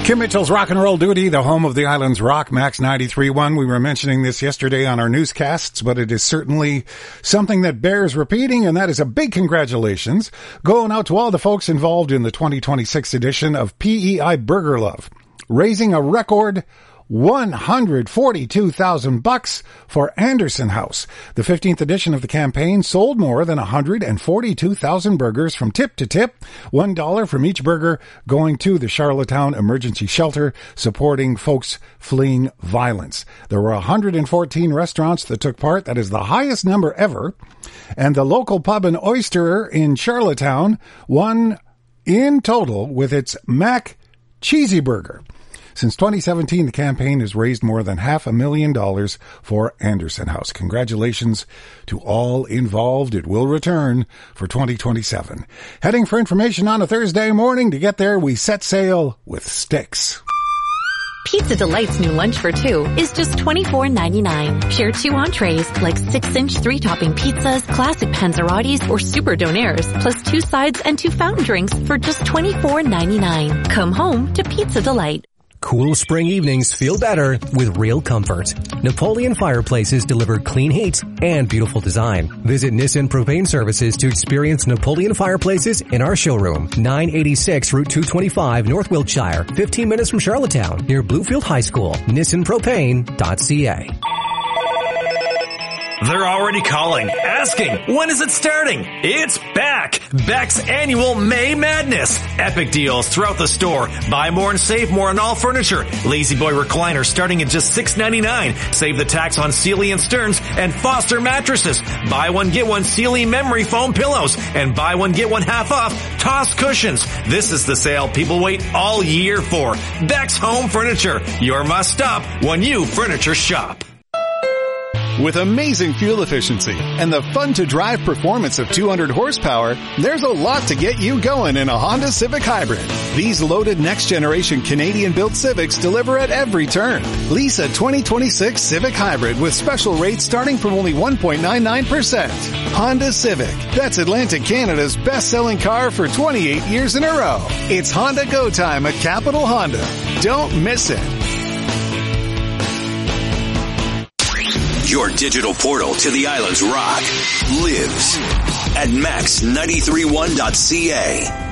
Kim Mitchell's Rock and Roll Duty, the home of the island's rock, Max 93.1. We were mentioning this yesterday on our newscasts, but it is certainly something that bears repeating, and that is a big congratulations going out to all the folks involved in the 2026 edition of PEI Burger Love, raising a record $142,000 for Anderson House. The 15th edition of the campaign sold more than 142,000 burgers from tip to tip, $1 from each burger going to the Charlottetown Emergency Shelter, supporting folks fleeing violence. There were 114 restaurants that took part. That is the highest number ever. And the local pub and oysterer in Charlottetown won in total with its Mac Cheesy Burger. Since 2017, the campaign has raised more than $500,000 for Anderson House. Congratulations to all involved. It will return for 2027. Heading for information on a Thursday morning. To get there, we set sail with Sticks. Pizza Delight's new lunch for two is just $24.99. Share 2 entrees like 6-inch 3-topping pizzas, classic panzerottis, or super donairs, plus 2 sides and 2 fountain drinks for just $24.99. Come home to Pizza Delight. Cool spring evenings feel better with real comfort. Napoleon Fireplaces deliver clean heat and beautiful design. Visit Nissan Propane Services to experience Napoleon Fireplaces in our showroom, 986 Route 225, North Wiltshire, 15 minutes from Charlottetown, near Bluefield High School. NissanPropane.ca. They're already calling, asking, when is it starting? It's back! Beck's annual May Madness. Epic deals throughout the store. Buy more and save more on all furniture. Lazy Boy recliner starting at just $6.99. Save the tax on Sealy and Stearns and Foster mattresses. Buy one, get one Sealy memory foam pillows. And buy one, get one half off Toss cushions. This is the sale people wait all year for. Beck's Home Furniture. Your must stop when you furniture shop. With amazing fuel efficiency and the fun-to-drive performance of 200 horsepower, there's a lot to get you going in a Honda Civic Hybrid. These loaded next-generation Canadian-built Civics deliver at every turn. Lease a 2026 Civic Hybrid with special rates starting from only 1.99%. Honda Civic. That's Atlantic Canada's best-selling car for 28 years in a row. It's Honda Go Time at Capital Honda. Don't miss it. Your digital portal to the island's rock lives at max931.ca.